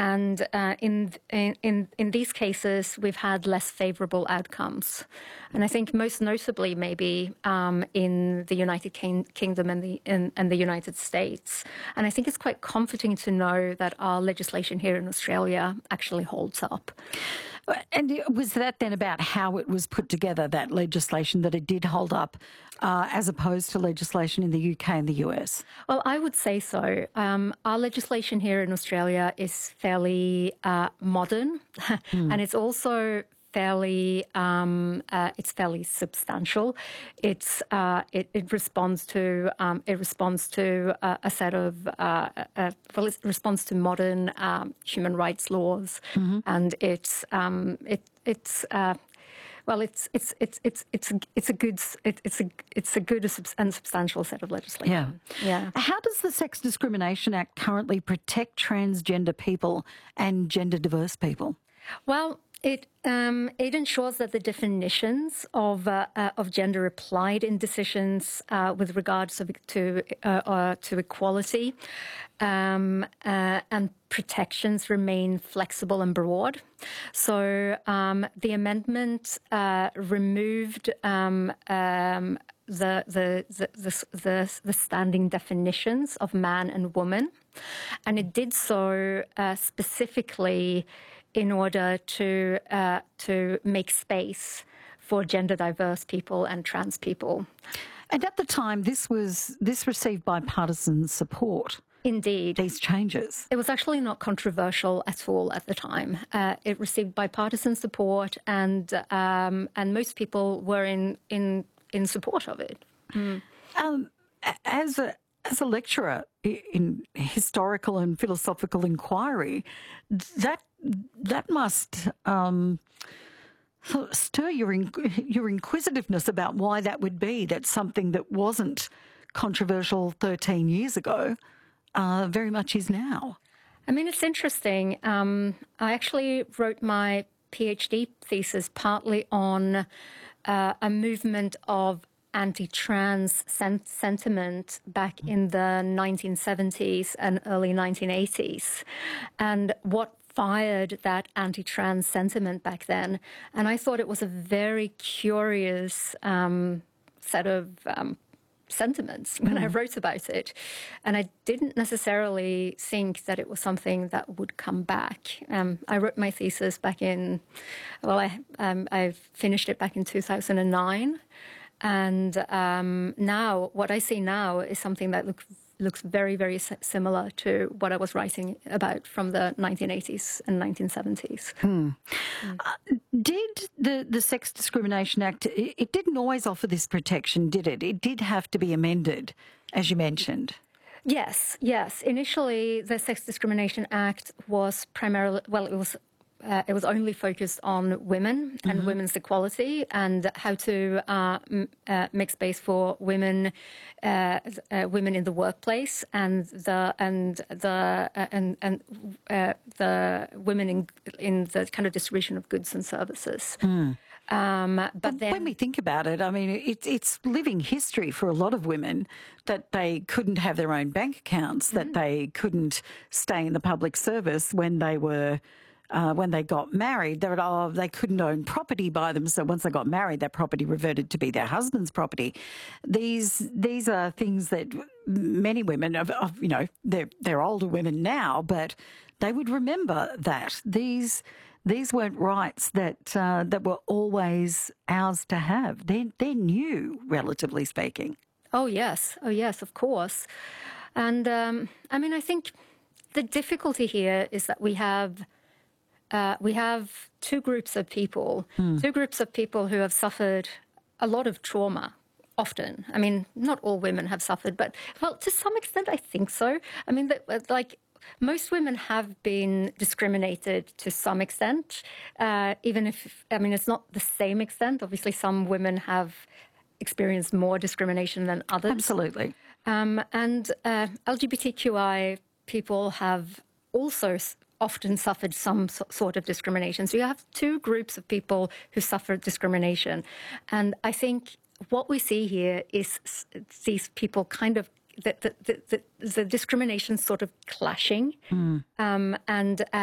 And in these cases, we've had less favourable outcomes. And I think most notably maybe in the United Kingdom and the United States. And I think it's quite comforting to know that our legislation here in Australia actually holds up. And was that then about how it was put together, that legislation, that it did hold up, as opposed to legislation in the UK and the US? Well, I would say so. Our legislation here in Australia is fairly modern, and it's also fairly substantial. It responds to a set of it responds to modern human rights laws, and it's a good and substantial set of legislation. Yeah. How does the Sex Discrimination Act currently protect transgender people and gender diverse people? Well, it ensures that the definitions of gender applied in decisions with regards to equality and protections remain flexible and broad. So the amendment removed the standing definitions of man and woman, and it did so specifically in order to make space for gender diverse people and trans people. And at the time, this received bipartisan support. Indeed. These changes. It was actually not controversial at all at the time. It received bipartisan support, and most people were in support of it. As a lecturer in historical and philosophical inquiry, that must stir your inquisitiveness about why that would be. That's something that wasn't controversial 13 years ago, very much is now. I mean, it's interesting. I actually wrote my PhD thesis partly on a movement of anti-trans sentiment back in the 1970s and early 1980s, and what fired that anti-trans sentiment back then. And I thought it was a very curious set of sentiments when I wrote about it. And I didn't necessarily think that it was something that would come back. I wrote my thesis back in, I finished it back in 2009. And now, what I see now is something that looks very, very similar to what I was writing about from the 1980s and 1970s. Did the Sex Discrimination Act, it didn't always offer this protection, did it? It did have to be amended, as you mentioned. Yes. Initially, the Sex Discrimination Act was primarily, it was only focused on women and women's equality and how to make space for women in the workplace and the women in the kind of distribution of goods and services. But then, when we think about it, I mean, it's living history for a lot of women that they couldn't have their own bank accounts, that they couldn't stay in the public service when they were. When they got married, they couldn't own property by them. So once they got married, that property reverted to be their husband's property. These are things that many women, they're older women now, but they would remember that these weren't rights that were always ours to have. They're new, relatively speaking. Oh yes, of course. And I think the difficulty here is that we have two groups of people who have suffered a lot of trauma, often. I mean, not all women have suffered, but, well, to some extent, I think so. I mean, most women have been discriminated to some extent, even if, it's not the same extent. Obviously, some women have experienced more discrimination than others. Absolutely. And LGBTQI people have also often suffered some sort of discrimination. So you have two groups of people who suffer discrimination. And I think what we see here is these people kind of, the discrimination sort of clashing. And